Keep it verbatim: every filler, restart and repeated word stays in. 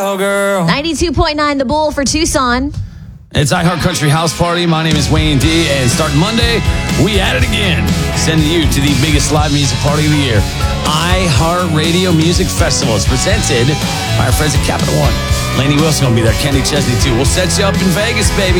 cowgirl. ninety-two point nine The Bull for Tucson. It's iHeart Country House Party. My name is Wayne D. And starting Monday, we at it again. Sending you to the biggest live music party of the year. iHeart Radio Music Festival is presented by our friends at Capital One. Lainey Wilson going to be there. Kenny Chesney, too. We'll set you up in Vegas, baby.